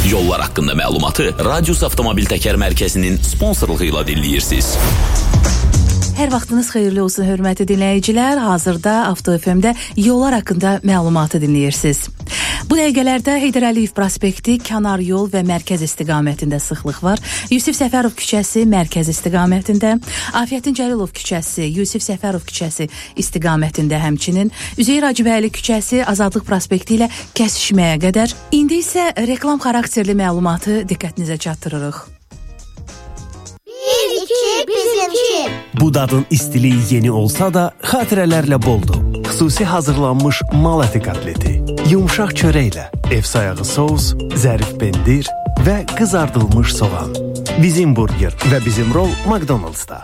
Yollar haqqında məlumatı Radius Avtomobil Təkər Mərkəzinin sponsorluğu ilə dinləyirsiniz. Hər vaxtınız xeyirli olsun, hörmətli dinləyicilər. Hazırda Avto FM-də yollar haqqında məlumatı dinləyirsiniz. Bu dəqiqələrdə Heydər Əliyev prospekti, Kənar yol və mərkəz istiqamətində sıxlıq var. Yusif Səfərov küçəsi mərkəz istiqamətində, Afiyətin Cəlilov küçəsi, Yusif Səfərov küçəsi istiqamətində, həmçinin Üzeyir Hacıbəyli küçəsi Azadlıq prospekti ilə kəsişməyə qədər. İndi isə reklam xarakterli məlumatı diqqətinizə çatdırırıq. Bizimki. Bu dadın istiliyi yeni olsa da xatirələrlə boldur. Xüsusi hazırlanmış mal əti kotleti, yumşaq çörəklə, ev sayağı sos, zərif pendir və qızardılmış soğan. Bizim burger və bizim rol McDonald'sda.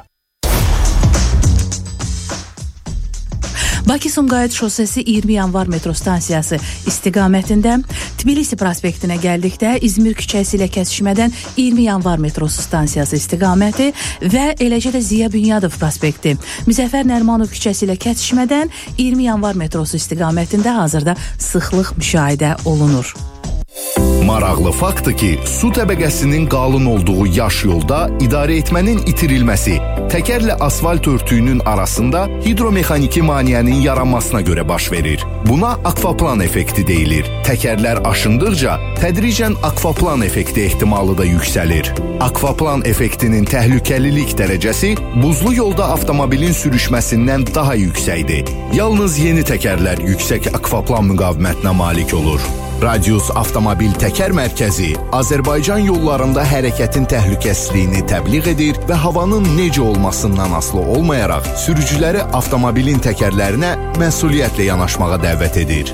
Bakı-Sumqayıt şosesi 20 yanvar metro stansiyası istiqamətində, Tbilisi prospektinə gəldikdə İzmir küçəsi ilə kəsişmədən 20 yanvar metrosu stansiyası istiqaməti və eləcə də Ziya Bünyadov prospekti, Müzəffər Nərmanov küçəsi ilə kəsişmədən 20 yanvar metrosu istiqamətində hazırda sıxlıq müşahidə olunur. Maraqlı faktdır ki, su təbəqəsinin qalın olduğu yaş yolda idarəetmənin itirilməsi təkərlə asfalt örtüyünün arasında hidromexaniki maneənin yaranmasına görə baş verir. Buna akvaplan effekti deyilir. Təkərlər aşındıqca tədricən akvaplan effekti ehtimalı da yüksəlir. Akvaplan effektinin təhlükəlilik dərəcəsi buzlu yolda avtomobilin sürüşməsindən daha yüksəkdir. Yalnız yeni təkərlər yüksək akvaplan müqavimətinə malik olur. Radius Avtomobil Təkər Mərkəzi Azərbaycan yollarında hərəkətin təhlükəsizliyini təbliğ edir və havanın necə olmasından asılı olmayaraq sürücüləri avtomobilin təkərlərinə məsuliyyətlə yanaşmağa dəvət edir.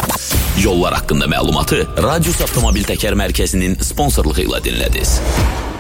Yollar haqqında məlumatı Radius Avtomobil Təkər Mərkəzinin sponsorluğu ilə dinlədiniz.